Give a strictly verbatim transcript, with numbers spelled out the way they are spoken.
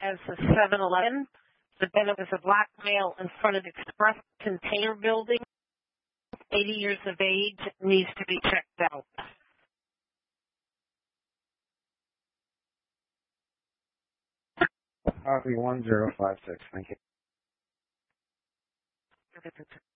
as a seven eleven, but then it was a black male in front of the Express Container Building, eighty years of age, needs to be checked out. Copy one zero five six. Thank you.